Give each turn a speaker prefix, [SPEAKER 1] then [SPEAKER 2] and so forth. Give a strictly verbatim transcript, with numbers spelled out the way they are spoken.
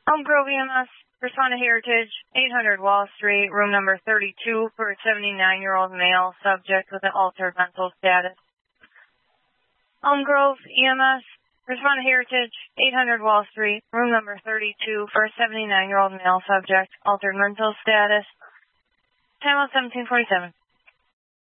[SPEAKER 1] Elm Grove E M S, respond to Heritage, eight hundred Wall Street, room number thirty-two, for a seventy-nine-year-old male subject with an altered mental status. Elm Grove E M S, respond to Heritage, eight hundred Wall Street, room number thirty-two, for a seventy-nine-year-old male subject, altered mental status. Time out seventeen forty-seven.